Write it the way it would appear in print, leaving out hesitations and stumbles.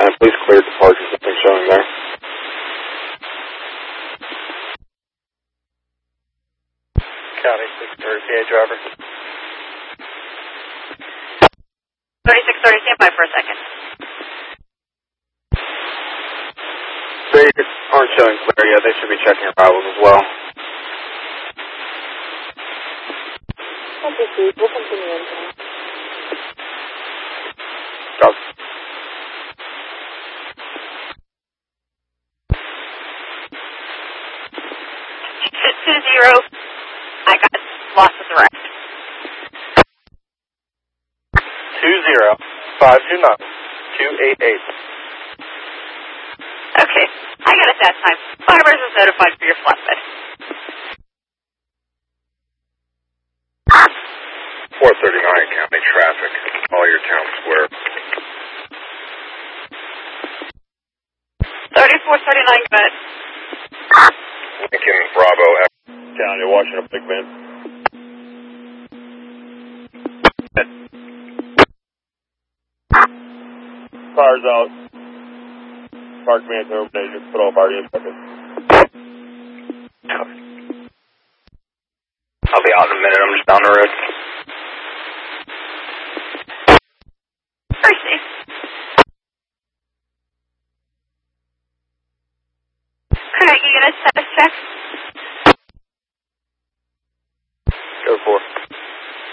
please clear departure, something showing there. County 630, PA driver. 3630, stand by for a second. They aren't showing clear yet. They should be checking arrivals as well. Okay, please. We'll continue in time. Stop. I got lost with the rest. 20529-288. Okay, I got it that time. Fibers is notified for your flatbed. 439 county traffic, all your town square. 3439, good. Lincoln Bravo. County, Washington, big man. Cars out. Park man terminated. Put all party in second. I'll be out in a minute. I'm just down the road.